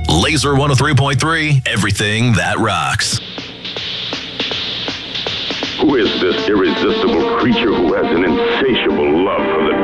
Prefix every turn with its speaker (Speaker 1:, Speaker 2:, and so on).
Speaker 1: Laser 103.3, everything that rocks.
Speaker 2: Who is this irresistible creature who has an